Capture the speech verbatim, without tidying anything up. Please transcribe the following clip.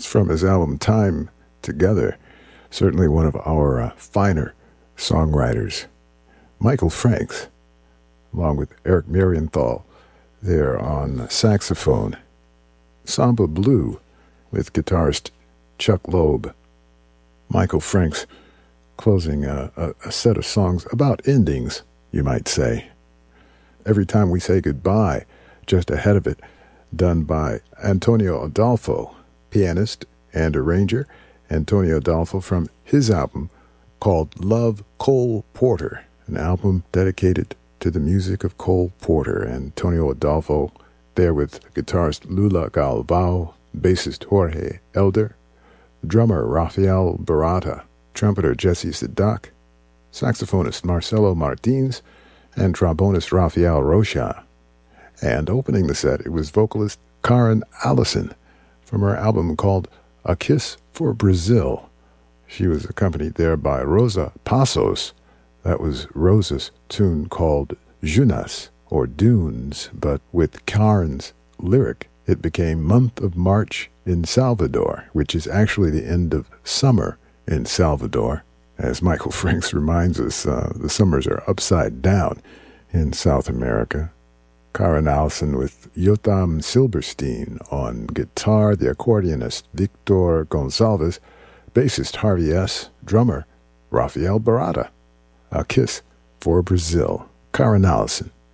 from his album Time Together. Certainly one of our uh, finer songwriters. Michael Franks, along with Eric Marienthal, there on saxophone. Samba Blue with guitarist Chuck Loeb. Michael Franks closing a, a, a set of songs about endings, you might say. Every Time We Say Goodbye, just ahead of it, done by Antonio Adolfo, pianist and arranger. Antonio Adolfo from his album called Love Cole Porter, an album dedicated to the music of Cole Porter. Antonio Adolfo there with guitarist Lula Galvao, bassist Jorge Elder, drummer Rafael Barata, trumpeter Jesse Sadak, saxophonist Marcelo Martins, and trombonist Rafael Rocha. And opening the set, it was vocalist Karen Allison from her album called A Kiss for Brazil. She was accompanied there by Rosa Passos. That was Rosa's tune called Junas, or Dunes, but with Karen's lyric, it became Month of March in Salvador, which is actually the end of summer in Salvador. As Michael Franks reminds us, uh, the summers are upside down in South America. Karen Allison with Yotam Silberstein on guitar, the accordionist Victor Gonçalves, bassist Harvey S., drummer Rafael Barata. A Kiss for Brazil. Karen Allison.